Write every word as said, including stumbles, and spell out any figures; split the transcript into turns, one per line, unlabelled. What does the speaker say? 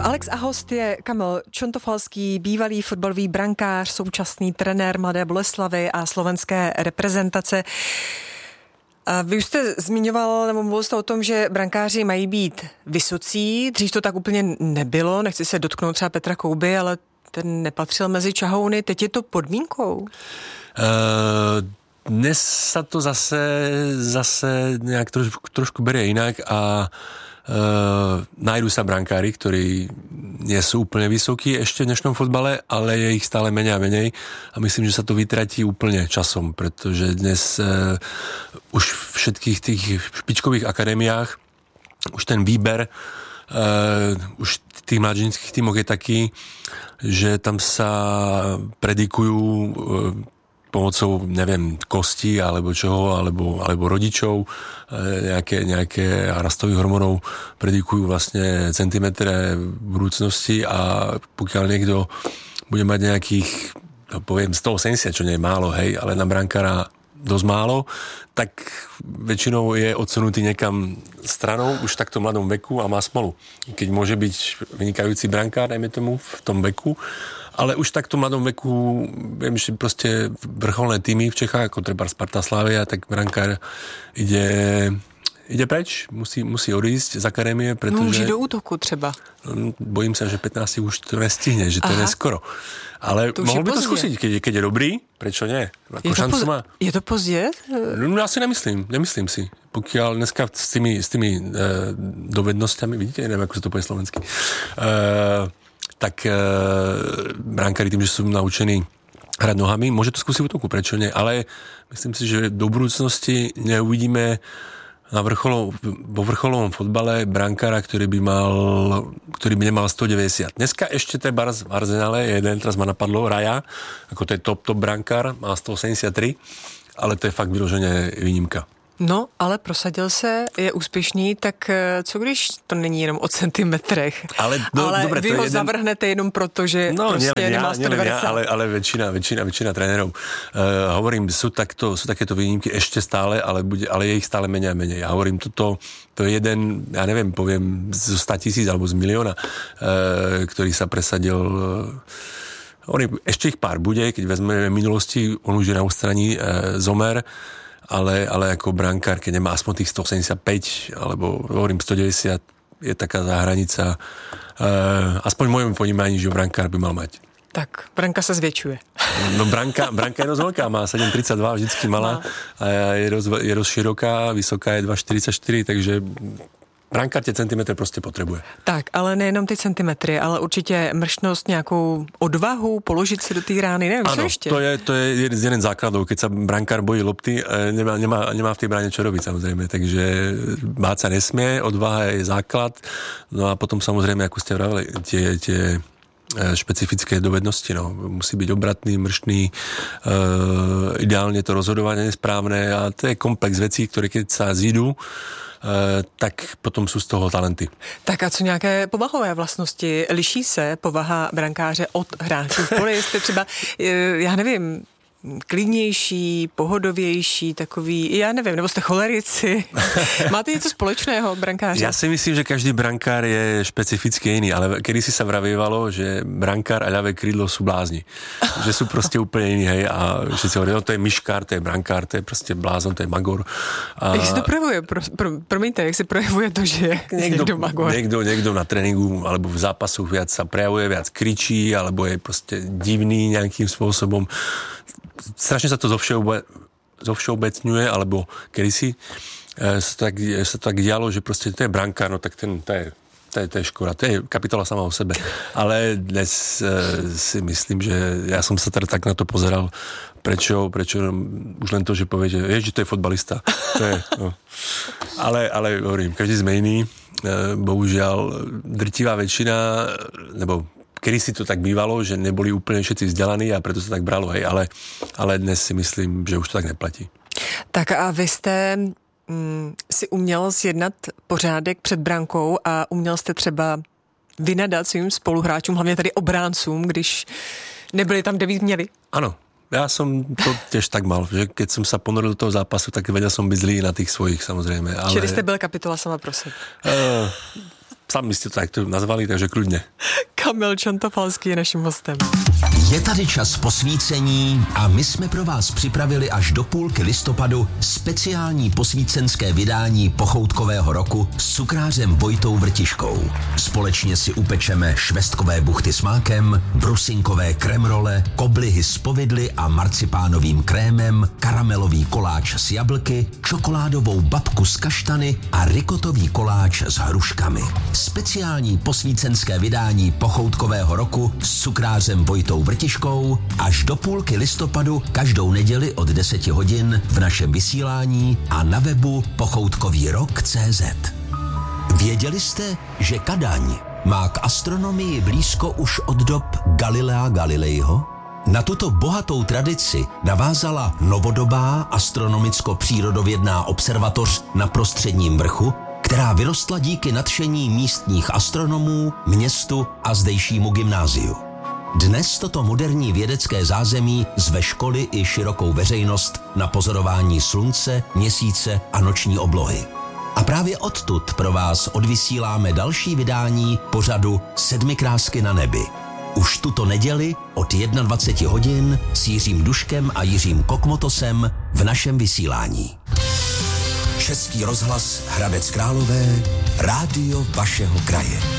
Alex a host je Kamil Čontofalský, bývalý fotbalový brankář, současný trenér Mladé Boleslavi a slovenské reprezentace. A vy už jste zmiňoval, nebo mluvil jste o tom, že brankáři mají být vysocí. Dřív to tak úplně nebylo, nechci se dotknout třeba Petra Kouby, ale ten nepatřil mezi čahouny. Teď je to podmínkou? Uh,
dnes sa to zase, zase nejak trošku, trošku berie inak a Uh, nájdú sa brankári, ktorí nie sú úplne vysokí ešte v dnešnom fotbale, ale je ich stále menej a menej a myslím, že sa to vytratí úplne časom, pretože dnes uh, už v všetkých tých špičkových akadémiách už ten výber uh, už tých mladžinských tímoch je taký, že tam sa predikujú uh, pomocou, neviem, kostí alebo čoho, alebo, alebo rodičov, nejaké, nejaké rastových hormónov predikujú vlastne centimetre v budúcnosti a pokiaľ niekto bude mať nejakých, poviem, sto osemdesiat, čo nie je málo, hej, ale na brankára dosť málo, tak väčšinou je odsunutý niekam stranou už v takto mladom veku a má smolu. Keď môže byť vynikajúci brankár, dajme tomu, v tom veku, ale už v takto mladom veku, viem, že proste vrcholné týmy v Čechách, ako treba Sparta, Slavia, tak brankár ide, ide preč, musí, musí odísť z akadémie, pretože...
Môže do útoku třeba.
Bojím sa, že pätnásť už to nestihne, že to Aha. je neskoro. Ale to mohol by to skúsiť, keď, keď je dobrý, prečo nie? Ako
je, to poz...
má.
je to pozdě?
No ja si nemyslím, nemyslím si. Pokiaľ dneska s tými, s tými uh, dovednosťami, vidíte, neviem, ako sa to povie slovensky, uh, tak e, brankári tým, že sú naučení hrať nohami, môže to skúsiť v útoku, prečo nie? Ale myslím si, že do budúcnosti neuvidíme na vrcholom, vo vrcholovom fotbale brankára, ktorý by mal, ktorý by nemal sto deväťdesiat. Dneska ešte treba v Arsenále, jeden, teraz ma napadlo, Raja, ako to je top, top brankár, má sto osemdesiattri, ale to je fakt vyloženě výnimka.
No, ale prosadil se, je úspěšný, tak co když to není jenom o centimetrech?
Ale, do,
ale
dobre,
vy ho jeden... zavrhnete jenom proto, že
no,
prostě
nielen
nemá
ja,
sto devadesát.
Ja, ale, ale väčšina, väčšina, väčšina trénerov. Uh, hovorím, sú, takto, sú takéto výnimky ešte stále, ale, bude, ale je ich stále menej a menej. Ja hovorím, toto, to je jeden, ja neviem, poviem, zo sto tisíc alebo z milióna, uh, ktorý sa presadil... Uh, ešte ich pár bude, keď vezmeme minulosti, on už je na ústraní uh, Zomer, ale, ale ako brankár, keď nemá aspoň tých sto osemdesiatpäť, alebo hovorím sto deväťdesiat, je taká záhranica, uh, aspoň v mojom ponímaní, že brankár by mal mať.
Tak, branka sa zväčšuje.
No branka, branka je dosť veľká, má sedem tridsaťdva, vždycky malá, a je dosť, je dosť široká, vysoká je dva štyridsaťštyri, takže brankár tie centimetry prostě potřebuje.
Tak, ale nejenom ty centimetry, ale určitě mrštnost, nějakou odvahu, položit si do té rány, nevím,
ano,
co ještě?
to je, to je jeden z základů, keď sa brankár bojí lopty, nemá, nemá, nemá v té bráně čo robiť, samozřejmě, takže bát sa nesmie, odvaha je základ, no a potom samozřejmě, ako ste vravili, tie, tie špecifické dovednosti, no. Musí byť obratný, mrštný, e, ideálne to rozhodovanie je správne a to je komplex vecí, ktoré keď sa zídu, e, tak potom sú z toho talenty.
Tak a co nějaké povahové vlastnosti? Liší se povaha brankáře od hráčů v poli? Jste třeba, e, já nevím, klidnější, pohodovější, takový, já nevím, nebo jste cholerici. Máte něco společného, brankáře?
Ja si myslím, že každý brankár je špecificky jiný, ale kedysi sa vravívalo, že brankár a ľavé krídlo sú blázni. Že sú prostě úplně jiný, hej, a všetci hovorí, no to je myškár, to je brankár, to je prostě blázon, to je magor. A...
Jak se to projevuje? Pro, pro, promiňte, jak se projevuje to, že je
niekto,
někdo magor?
Niekto, niekto na tréninku alebo v zápasu viac sa prejavuje, viac kričí, alebo je prostě divný nejakým spôsobom. Strašne sa to zovšeobe, zovšeobecňuje, alebo kedysi e, sa, tak, sa tak dialo, že proste to je brankár, no tak ten, to je, to je, to je škoda, to je kapitola sama o sebe. Ale dnes e, si myslím, že ja som sa teda tak na to pozeral, prečo, prečo už len to, že povie, že, je, že to je fotbalista. To je, no. Ale, ale hovorím, každý sme iný. E, bohužiaľ, drtivá väčšina, nebo kedy si to tak bývalo, že neboli úplně všetci vzdelaní a preto se tak bralo, hej, ale, ale dnes si myslím, že už to tak neplatí.
Tak a vy jste mm, si uměl zjednat pořádek před brankou a uměl jste třeba vynadat svým spoluhráčům, hlavně tady obráncům, když nebyli tam, kde by měli?
Ano. Ja som to tiež tak mal, že keď som sa ponoril do toho zápasu, tak vedel som byť zlý na tých svojich, samozrejme. Ale...
Čili ste byl kapitola sama pro sebe.
Uh, sami ste to takto nazvali, takže kľudne.
Kamil Čantofalský je naším hostem.
Je tady čas posvícení a my jsme pro vás připravili až do půlky listopadu speciální posvícenské vydání pochoutkového roku s cukrářem Vojtou Vrtiškou. Společně si upečeme švestkové buchty s mákem, brusinkové kremrole, koblihy s povidly a marcipánovým krémem, karamelový koláč s jablky, čokoládovou babku s kaštany a rikotový koláč s hruškami. Speciální posvícenské vydání pochoutkového roku s cukrářem Vojtou Vrtiškou až do půlky listopadu každou neděli od deseti hodin v našem vysílání a na webu pochoutkový rok tečka cé zet. Věděli jste, že Kadaň má k astronomii blízko už od dob Galilea Galileiho? Na tuto bohatou tradici navázala novodobá astronomicko-přírodovědná observatoř na Prostředním vrchu, která vyrostla díky nadšení místních astronomů, městu a zdejšímu gymnáziu. Dnes toto moderní vědecké zázemí zve školy i širokou veřejnost na pozorování slunce, měsíce a noční oblohy. A právě odtud pro vás odvysíláme další vydání pořadu Sedmi krásky na nebi. Už tuto neděli od dvacet jedna hodin s Jiřím Duškem a Jiřím Kokmotosem v našem vysílání. Český rozhlas Hradec Králové, rádio vašeho kraje.